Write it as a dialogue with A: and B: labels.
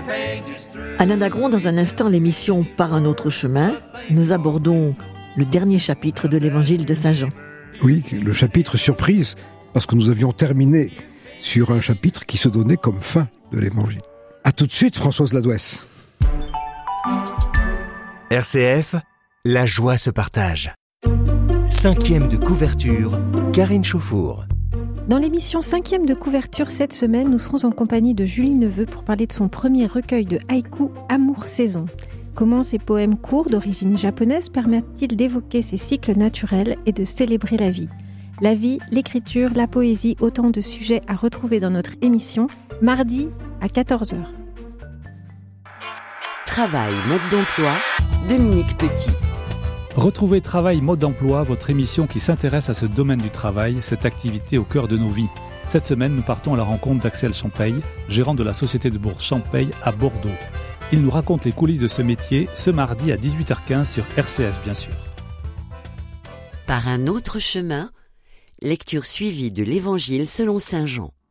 A: Alain Dagron, dans un instant, l'émission Par un autre chemin. Nous abordons le dernier chapitre de l'évangile de Saint Jean.
B: Oui, le chapitre surprise, parce que nous avions terminé sur un chapitre qui se donnait comme fin de l'évangile. A tout de suite, Françoise Ladouesse.
C: RCF, la joie se partage. 5e de couverture, Karine Chauffour.
D: Dans l'émission 5e de couverture cette semaine, nous serons en compagnie de Julie Neveu pour parler de son premier recueil de haïkus Amour Saison. Comment ces poèmes courts d'origine japonaise permettent-ils d'évoquer ces cycles naturels et de célébrer la vie ? La vie, l'écriture, la poésie, autant de sujets à retrouver dans notre émission, mardi à 14h.
E: Travail, mode d'emploi, Dominique Petit.
F: Retrouvez Travail, mode d'emploi, votre émission qui s'intéresse à ce domaine du travail, cette activité au cœur de nos vies. Cette semaine, nous partons à la rencontre d'Axel Champeil, gérant de la société de bourse Champeil à Bordeaux. Il nous raconte les coulisses de ce métier ce mardi à 18h15 sur RCF, bien sûr.
E: Par un autre chemin, lecture suivie de l'Évangile selon Saint Jean.